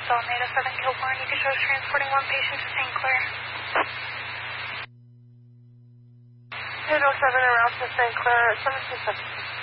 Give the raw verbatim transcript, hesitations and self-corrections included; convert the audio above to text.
Alameda, seven Kilbourne. You can show us transporting one patient to Saint Clair. eight oh seven around to Saint Clair, seven two seven.